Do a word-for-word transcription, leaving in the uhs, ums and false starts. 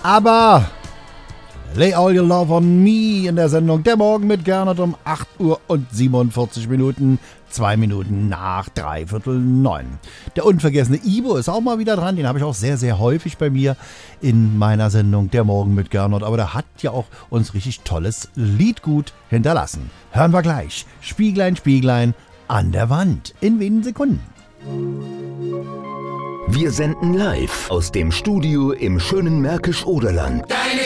Aber Lay All Your Love on Me in der Sendung Der Morgen mit Gernot um acht Uhr und siebenundvierzig Minuten, zwei Minuten nach dreiviertel neun. Der unvergessene Ibo ist auch mal wieder dran, den habe ich auch sehr, sehr häufig bei mir in meiner Sendung Der Morgen mit Gernot, aber der hat ja auch uns richtig tolles Liedgut hinterlassen. Hören wir gleich. Spieglein, Spieglein an der Wand in wenigen Sekunden. Wir senden live aus dem Studio im schönen Märkisch-Oderland. Deine